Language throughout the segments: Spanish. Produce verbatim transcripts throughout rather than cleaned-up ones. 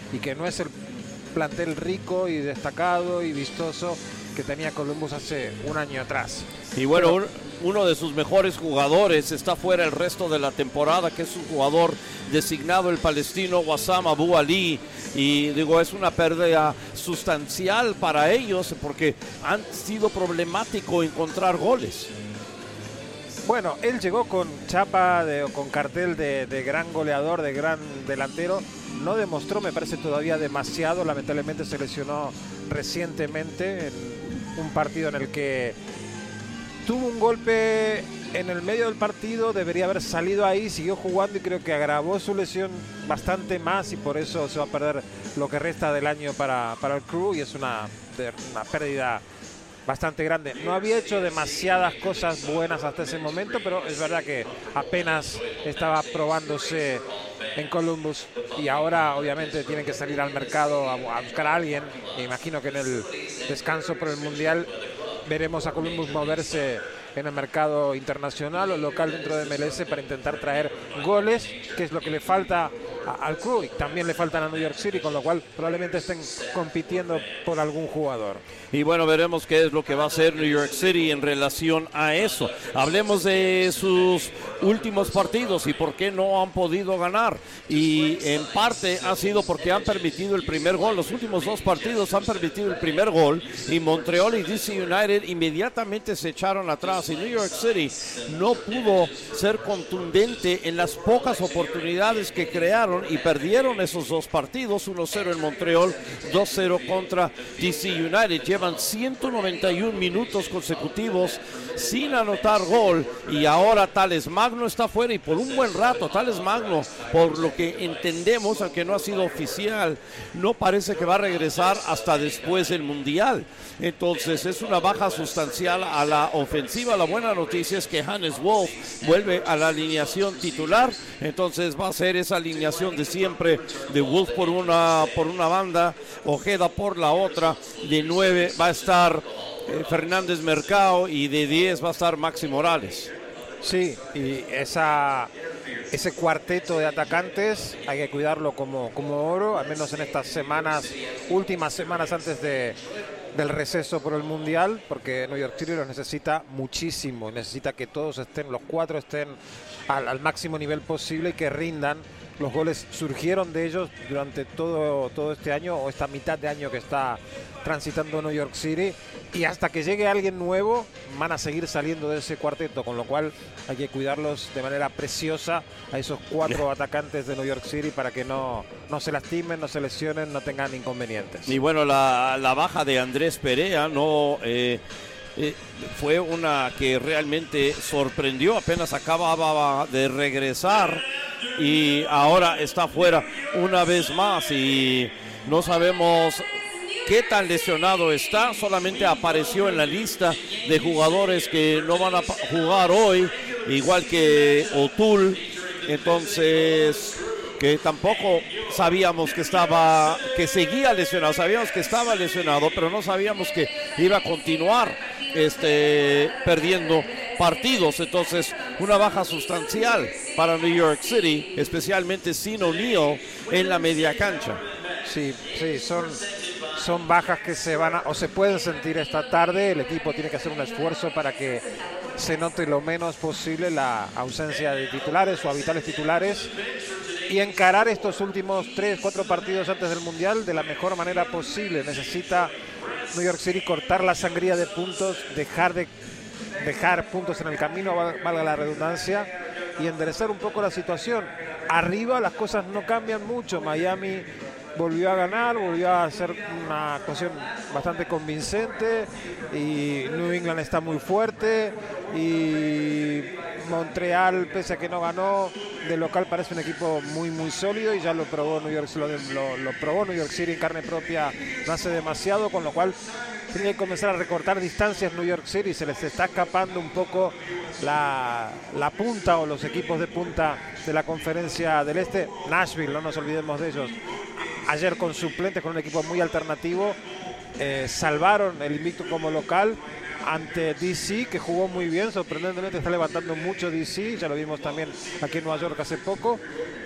y que no es el plantel rico y destacado y vistoso que tenía Columbus hace un año atrás. Y bueno, Pero, un, uno de sus mejores jugadores está fuera el resto de la temporada, que es un jugador designado, el palestino Wassam Abu Ali, y digo, es una pérdida sustancial para ellos porque han sido problemático encontrar goles. bueno, él llegó con chapa, de, con cartel de, de gran goleador, de gran delantero. No demostró, me parece, todavía demasiado. Lamentablemente se lesionó recientemente en un partido en el que tuvo un golpe en el medio del partido. Debería haber salido ahí, siguió jugando y creo que agravó su lesión bastante más, y por eso se va a perder lo que resta del año para, para el Crew, y es una, una pérdida bastante grande. No había hecho demasiadas cosas buenas hasta ese momento, pero es verdad que apenas estaba probándose en Columbus, y ahora obviamente tienen que salir al mercado a, a buscar a alguien. Me imagino que en el descanso por el Mundial veremos a Columbus moverse en el mercado internacional o local dentro de M L S para intentar traer goles, que es lo que le falta a, al Crew, y también le faltan a New York City, con lo cual probablemente estén compitiendo por algún jugador. Y bueno, veremos qué es lo que va a hacer New York City en relación a eso. Hablemos de sus últimos partidos y por qué no han podido ganar. Y en parte ha sido porque han permitido el primer gol. Los últimos dos partidos han permitido el primer gol, y Montreal y D C United inmediatamente se echaron atrás. Y New York City no pudo ser contundente en las pocas oportunidades que crearon y perdieron esos dos partidos. uno cero en Montreal, dos cero contra D C United. Llevan ciento noventa y un minutos consecutivos sin anotar gol, y ahora Thales Magno está fuera, y por un buen rato. Thales Magno, por lo que entendemos, aunque no ha sido oficial, no parece que va a regresar hasta después del Mundial. Entonces es una baja sustancial a la ofensiva. La buena noticia es que Hannes Wolf vuelve a la alineación titular, entonces va a ser esa alineación de siempre, de Wolf por una, por una banda, Ojeda por la otra. De nueve va a estar eh, Fernández Mercado, y de diez va a estar Maxi Morales. Sí, y esa, ese cuarteto de atacantes hay que cuidarlo como, como oro, al menos en estas semanas, últimas semanas antes de, del receso por el Mundial, porque New York City los necesita muchísimo, necesita que todos estén, los cuatro estén al, al máximo nivel posible y que rindan. Los goles surgieron de ellos durante todo, todo este año, o esta mitad de año que está transitando New York City, y hasta que llegue alguien nuevo van a seguir saliendo de ese cuarteto, con lo cual hay que cuidarlos de manera preciosa a esos cuatro atacantes de New York City para que no, no se lastimen, no se lesionen, no tengan inconvenientes. Y bueno, la, la baja de Andrés Perea no... Eh... Eh, fue una que realmente sorprendió. Apenas acababa de regresar y ahora está fuera una vez más, y no sabemos qué tan lesionado está. Solamente apareció en la lista de jugadores que no van a jugar hoy, igual que O'Toole. Entonces, que tampoco sabíamos que estaba, que seguía lesionado. Sabíamos que estaba lesionado, pero no sabíamos que iba a continuar este, perdiendo partidos. Entonces, una baja sustancial para New York City, especialmente sin O'Neal en la media cancha. Sí, sí, son, son bajas que se van a, o se pueden sentir esta tarde. El equipo tiene que hacer un esfuerzo para que se note lo menos posible la ausencia de titulares o habituales titulares, y encarar estos últimos tres, cuatro partidos antes del Mundial de la mejor manera posible. Necesita New York City cortar la sangría de puntos, dejar de dejar puntos en el camino, valga la redundancia, y enderezar un poco la situación. Arriba las cosas no cambian mucho. Miami volvió a ganar, volvió a hacer una actuación bastante convincente, y New England está muy fuerte, y Montreal, pese a que no ganó, de local parece un equipo muy muy sólido, y ya lo probó New York, lo, lo, lo probó New York City en carne propia no hace demasiado, con lo cual tiene que comenzar a recortar distancias New York City. Se les está escapando un poco la, la punta, o los equipos de punta de la Conferencia del Este. Nashville, no nos olvidemos de ellos, ayer con suplentes, con un equipo muy alternativo, eh, salvaron el invicto como local ante D C, que jugó muy bien. Sorprendentemente está levantando mucho D C, ya lo vimos también aquí en Nueva York hace poco.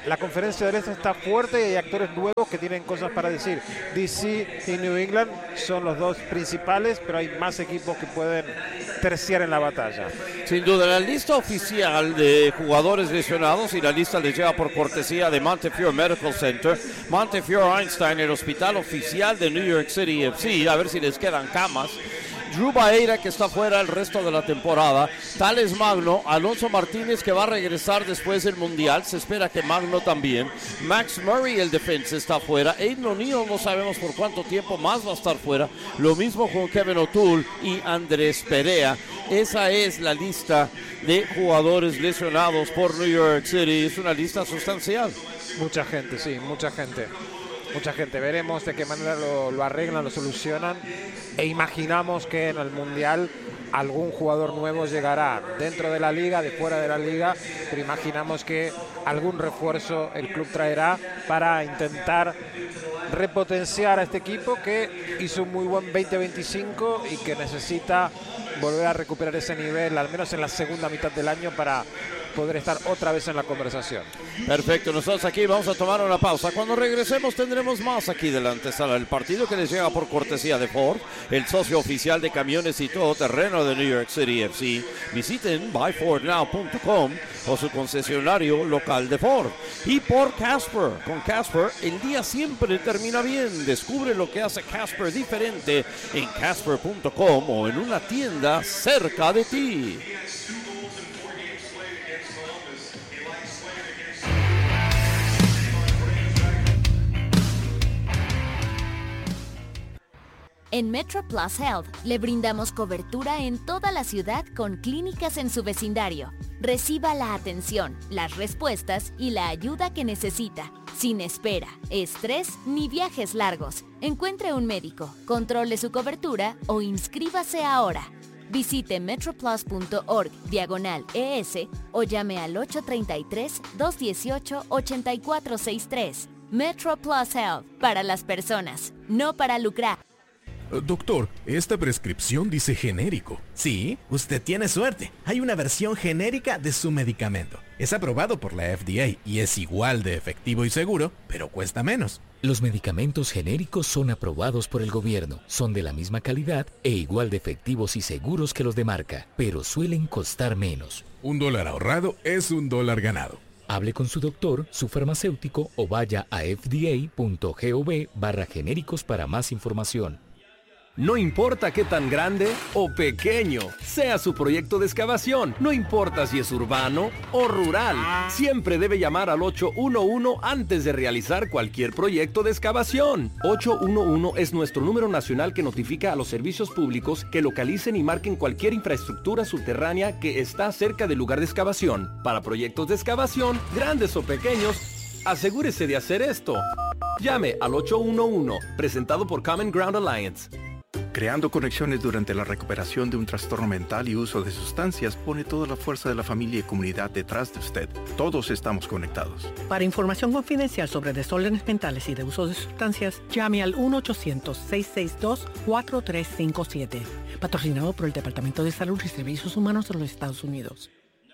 la conferencia del Este está fuerte y hay actores nuevos que tienen cosas para decir. D C y New England son los dos principales, pero hay más equipos que pueden terciar en la batalla. Sin duda, la lista oficial de jugadores lesionados, y la lista les llega por cortesía de Montefiore Medical Center, Montefiore Einstein, el hospital oficial de New York City F C, a ver si les quedan camas. Drew Baera, que está fuera el resto de la temporada. Tales Magno, Alonso Martínez, que va a regresar después del Mundial. Se espera que Magno también. Max Murray, el defensa, está fuera. Aiden O'Neal, no sabemos por cuánto tiempo más va a estar fuera. Lo mismo con Kevin O'Toole y Andrés Perea. Esa es la lista de jugadores lesionados por New York City. Es una lista sustancial. Mucha gente, sí, mucha gente. Mucha gente. Veremos de qué manera lo, lo arreglan, lo solucionan. E imaginamos que en el Mundial algún jugador nuevo llegará dentro de la liga, de fuera de la liga. Pero imaginamos que algún refuerzo el club traerá para intentar repotenciar a este equipo que hizo un muy buen veinte veinticinco y que necesita volver a recuperar ese nivel, al menos en la segunda mitad del año, para poder estar otra vez en la conversación. Perfecto, nosotros aquí vamos a tomar una pausa. Cuando regresemos tendremos más aquí de la antesala del partido, que les llega por cortesía de Ford, el socio oficial de camiones y todoterreno de New York City F C. Visiten buy ford now punto com o su concesionario local de Ford. Y por Casper, con Casper el día siempre termina bien. Descubre lo que hace Casper diferente en casper punto com o en una tienda cerca de ti. En Metro Plus Health le brindamos cobertura en toda la ciudad con clínicas en su vecindario. Reciba la atención, las respuestas y la ayuda que necesita, sin espera, estrés ni viajes largos. Encuentre un médico, controle su cobertura o inscríbase ahora. Visite metroplus.org diagonal ES o llame al ocho tres tres, dos uno ocho, ocho cuatro seis tres. Metro Plus Health, para las personas, no para lucrar. Doctor, esta prescripción dice genérico. Sí, usted tiene suerte. Hay una versión genérica de su medicamento. Es aprobado por la F D A y es igual de efectivo y seguro, pero cuesta menos. Los medicamentos genéricos son aprobados por el gobierno, son de la misma calidad e igual de efectivos y seguros que los de marca, pero suelen costar menos. Un dólar ahorrado es un dólar ganado. Hable con su doctor, su farmacéutico o vaya a f d a punto gov barra genéricos para más información. No importa qué tan grande o pequeño sea su proyecto de excavación, no importa si es urbano o rural, siempre debe llamar al ocho uno uno antes de realizar cualquier proyecto de excavación. ocho uno uno es nuestro número nacional que notifica a los servicios públicos que localicen y marquen cualquier infraestructura subterránea que está cerca del lugar de excavación. Para proyectos de excavación, grandes o pequeños, asegúrese de hacer esto. Llame al ocho uno uno, presentado por Common Ground Alliance. Creando conexiones durante la recuperación de un trastorno mental y uso de sustancias pone toda la fuerza de la familia y comunidad detrás de usted. Todos estamos conectados. Para información confidencial sobre desórdenes mentales y de uso de sustancias, llame al uno ochocientos, seis seis dos, cuatro tres cinco siete. Patrocinado por el Departamento de Salud y Servicios Humanos de los Estados Unidos.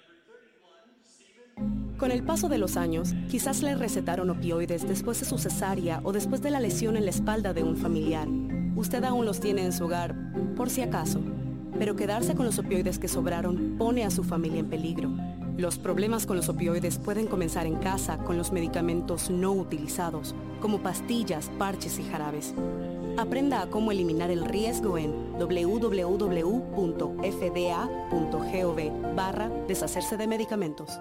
Con el paso de los años, quizás le recetaron opioides después de su cesárea o después de la lesión en la espalda de un familiar. Usted aún los tiene en su hogar, por si acaso. Pero quedarse con los opioides que sobraron pone a su familia en peligro. Los problemas con los opioides pueden comenzar en casa con los medicamentos no utilizados, como pastillas, parches y jarabes. Aprenda a cómo eliminar el riesgo en doble u doble u doble u punto f d a punto gov barra deshacerse de medicamentos.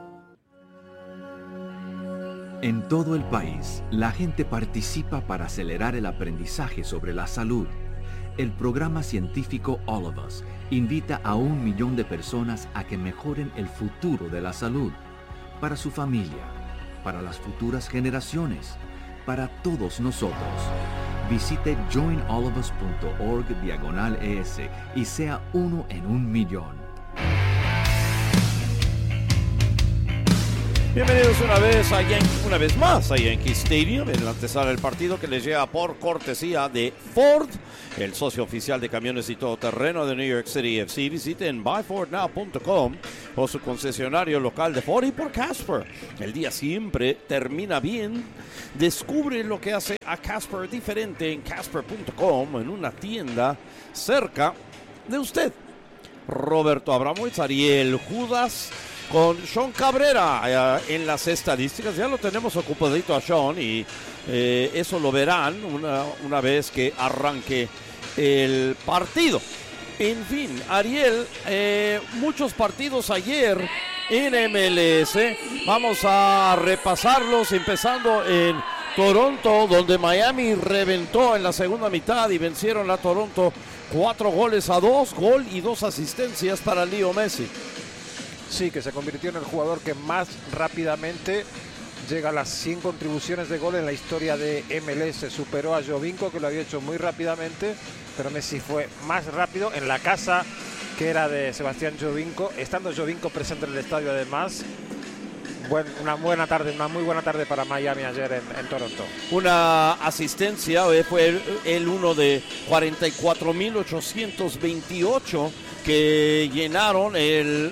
En todo el país, la gente participa para acelerar el aprendizaje sobre la salud. El programa científico All of Us invita a un millón de personas a que mejoren el futuro de la salud, para su familia, para las futuras generaciones, para todos nosotros. Visite join all of us punto org diagonal es y sea uno en un millón. Bienvenidos una vez, a Yan- una vez más a Yankee Stadium, en la antesala del partido que les llega por cortesía de Ford, el socio oficial de camiones y todoterreno de New York City F C. Visiten buy ford now punto com o su concesionario local de Ford y por Casper. El día siempre termina bien. Descubre lo que hace a Casper diferente en casper punto com, en una tienda cerca de usted. Roberto Abramovich, Ariel Judas, con Sean Cabrera eh, en las estadísticas. Ya lo tenemos ocupadito a Sean y eh, eso lo verán una, una vez que arranque el partido. En fin, Ariel, eh, muchos partidos ayer en M L S. Vamos a repasarlos empezando en Toronto, donde Miami reventó en la segunda mitad y vencieron a Toronto cuatro goles a dos, gol y dos asistencias para Leo Messi. Sí, que se convirtió en el jugador que más rápidamente llega a las cien contribuciones de gol en la historia de M L S. Superó a Jovinko, que lo había hecho muy rápidamente, pero Messi fue más rápido en la casa que era de Sebastián Jovinko, estando Jovinko presente en el estadio además. Buen, una buena tarde, una muy buena tarde para Miami ayer en, en Toronto. Una asistencia, eh, fue el, el uno de cuarenta y cuatro mil ochocientos veintiocho que llenaron el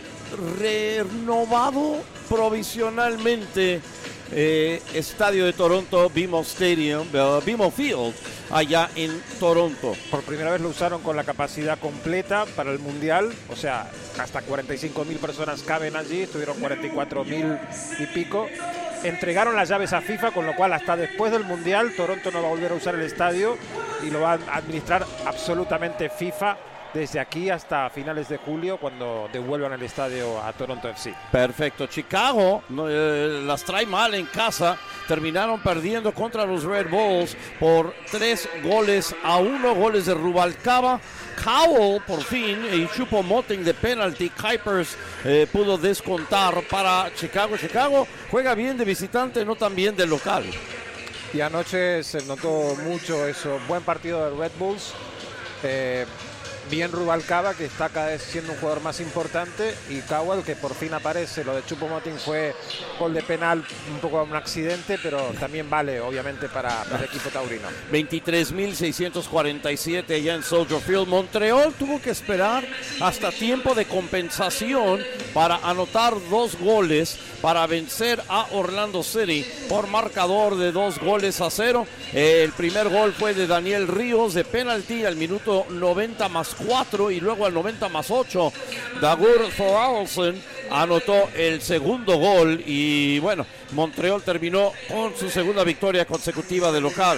renovado provisionalmente eh, estadio de Toronto, B M O Stadium, uh, B M O Field, allá en Toronto. Por primera vez lo usaron con la capacidad completa para el Mundial, o sea, hasta cuarenta y cinco mil personas caben allí, estuvieron cuarenta y cuatro mil y pico. Entregaron las llaves a FIFA, con lo cual hasta después del Mundial Toronto no va a volver a usar el estadio y lo va a administrar absolutamente FIFA desde aquí hasta finales de julio, cuando devuelvan el estadio a Toronto F C. Perfecto. Chicago no, eh, las trae mal en casa. Terminaron perdiendo contra los Red Bulls por tres goles a uno. Goles de Rubalcaba. Cowell por fin y Choupo-Moting de penalti. Kuipers eh, pudo descontar para Chicago. Chicago juega bien de visitante, no tan bien de local. Y anoche se notó mucho eso. Buen partido de Red Bulls. Eh, Bien Rubalcaba, que está cada vez siendo un jugador más importante, y Cowell, que por fin aparece. Lo de Choupo-Moting fue gol de penal, un poco un accidente, pero también vale, obviamente, para, para el equipo taurino. veintitrés mil seiscientos cuarenta y siete allá en Soldier Field. Montreal tuvo que esperar hasta tiempo de compensación para anotar dos goles para vencer a Orlando City por marcador de dos goles a cero. El primer gol fue de Daniel Ríos de penalti al minuto noventa más cuatro y luego al noventa más ocho Dagur Thoralson anotó el segundo gol y bueno, Montreal terminó con su segunda victoria consecutiva de local.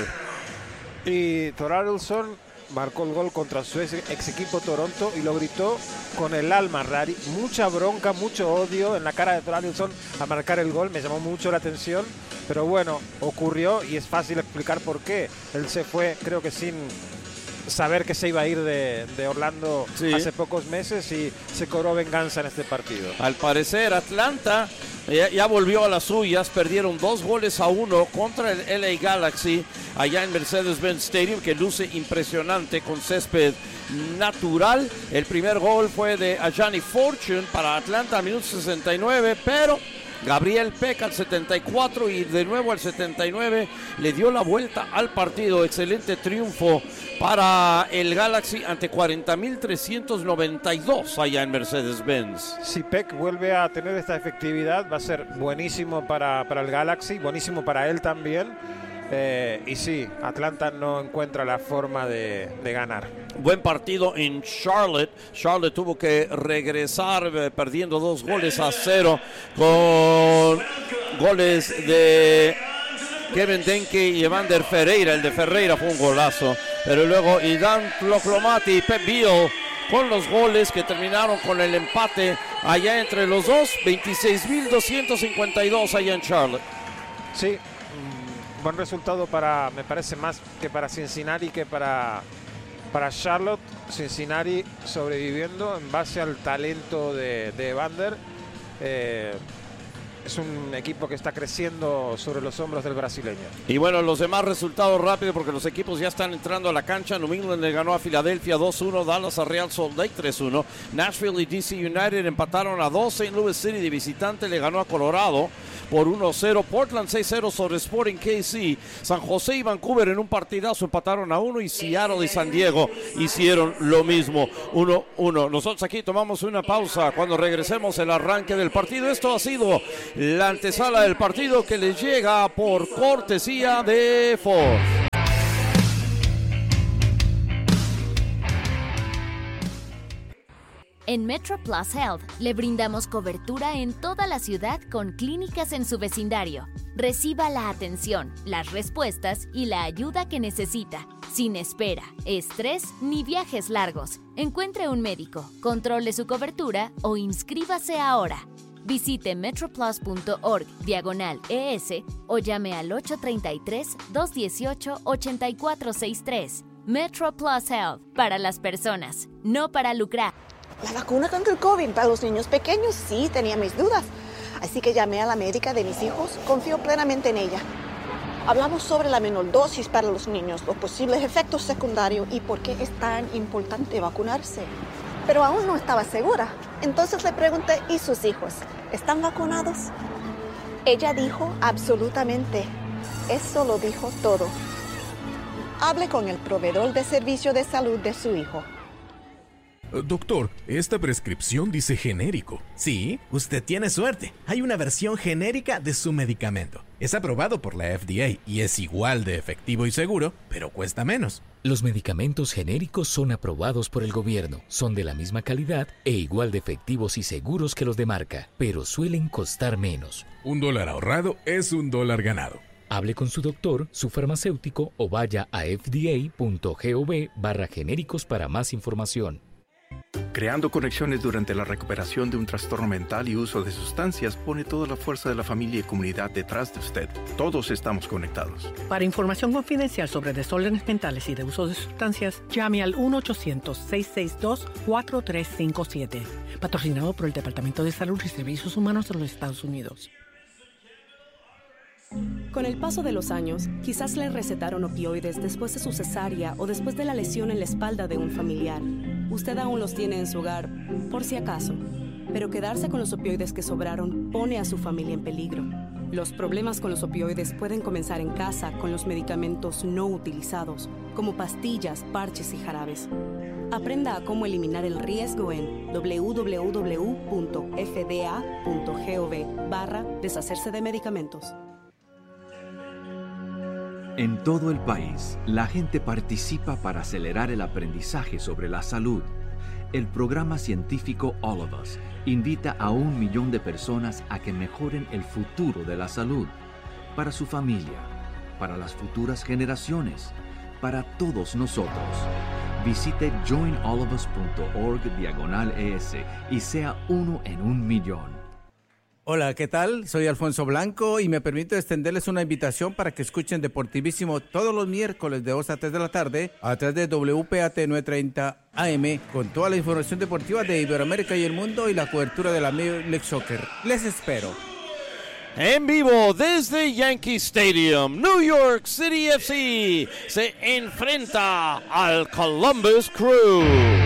Y Thoralson marcó el gol contra su ex, ex equipo Toronto y lo gritó con el alma. Rari, mucha bronca, mucho odio en la cara de Thoralson a marcar el gol. Me llamó mucho la atención, pero bueno, ocurrió y es fácil explicar por qué. Él se fue, creo que sin saber que se iba a ir de, de Orlando sí. hace pocos meses y se cobró venganza en este partido. Al parecer Atlanta ya, ya volvió a las suyas, perdieron dos goles a uno contra el L A Galaxy allá en Mercedes-Benz Stadium, que luce impresionante con césped natural. El primer gol fue de Ajani Fortune para Atlanta al minuto sesenta y nueve, pero Gabriel Peck al setenta y cuatro y de nuevo al setenta y nueve le dio la vuelta al partido. Excelente triunfo para el Galaxy ante cuarenta mil trescientos noventa y dos allá en Mercedes-Benz. Si Peck vuelve a tener esta efectividad, va a ser buenísimo para, para el Galaxy, buenísimo para él también. Eh, y sí, Atlanta no encuentra la forma de, de ganar. Buen partido en Charlotte. Charlotte tuvo que regresar eh, perdiendo dos goles a cero con goles de Kevin Denke y Evander Ferreira. El de Ferreira fue un golazo, pero luego Idan Tloclomati y Pep Biel con los goles que terminaron con el empate allá entre los dos. veintiséis mil doscientos cincuenta y dos allá en Charlotte. Sí, buen resultado para, me parece, más que para Cincinnati que para, para Charlotte. Cincinnati sobreviviendo en base al talento de, de Evander. Eh, es un equipo que está creciendo sobre los hombros del brasileño. Y bueno, los demás resultados rápidos porque los equipos ya están entrando a la cancha. New England le ganó a Filadelfia dos uno, Dallas a Real Salt Lake tres uno, Nashville y D C United empataron a dos, Saint Louis City de visitante le ganó a Colorado por uno cero, Portland seis cero sobre Sporting K C, San José y Vancouver en un partidazo empataron a uno y Seattle y San Diego hicieron lo mismo, uno uno. Nosotros aquí tomamos una pausa, cuando regresemos el arranque del partido. Esto ha sido la antesala del partido que les llega por cortesía de Ford. En Metro Plus Health le brindamos cobertura en toda la ciudad con clínicas en su vecindario. Reciba la atención, las respuestas y la ayuda que necesita, sin espera, estrés ni viajes largos. Encuentre un médico, controle su cobertura o inscríbase ahora. Visite metroplus.org diagonal ES o llame al ocho tres tres, dos uno ocho, ocho cuatro seis tres. Metro Plus Health, para las personas, no para lucrar. La vacuna contra el COVID para los niños pequeños sí tenía mis dudas. Así que llamé a la médica de mis hijos, confío plenamente en ella. Hablamos sobre la menor dosis para los niños, los posibles efectos secundarios y por qué es tan importante vacunarse. Pero aún no estaba segura. Entonces le pregunté, ¿y sus hijos? ¿Están vacunados? Ella dijo absolutamente. Eso lo dijo todo. Hable con el proveedor de servicio de salud de su hijo. Doctor, esta prescripción dice genérico. Sí, usted tiene suerte. Hay una versión genérica de su medicamento. Es aprobado por la F D A y es igual de efectivo y seguro, pero cuesta menos. Los medicamentos genéricos son aprobados por el gobierno, son de la misma calidad e igual de efectivos y seguros que los de marca, pero suelen costar menos. Un dólar ahorrado es un dólar ganado. Hable con su doctor, su farmacéutico o vaya a f d a punto gov barra genéricos para más información. Creando conexiones durante la recuperación de un trastorno mental y uso de sustancias pone toda la fuerza de la familia y comunidad detrás de usted. Todos estamos conectados. Para información confidencial sobre desórdenes mentales y de uso de sustancias, llame al uno ochocientos, seis seis dos, cuatro tres cinco siete. Patrocinado por el Departamento de Salud y Servicios Humanos de los Estados Unidos. Con el paso de los años, quizás le recetaron opioides después de su cesárea o después de la lesión en la espalda de un familiar. Usted aún los tiene en su hogar, por si acaso. Pero quedarse con los opioides que sobraron pone a su familia en peligro. Los problemas con los opioides pueden comenzar en casa con los medicamentos no utilizados, como pastillas, parches y jarabes. Aprenda a cómo eliminar el riesgo en w w w punto f d a punto gov barra deshacerse de medicamentos. En todo el país, la gente participa para acelerar el aprendizaje sobre la salud. El programa científico All of Us invita a un millón de personas a que mejoren el futuro de la salud, para su familia, para las futuras generaciones, para todos nosotros. Visite join all of us punto org diagonal es y sea uno en un millón. Hola, ¿qué tal? Soy Alfonso Blanco y me permito extenderles una invitación para que escuchen Deportivísimo todos los miércoles de dos a tres de la tarde a través de W P A T novecientos treinta A M con toda la información deportiva de Iberoamérica y el mundo y la cobertura de la Major League Soccer. Les espero. En vivo desde Yankee Stadium, New York City F C se enfrenta al Columbus Crew.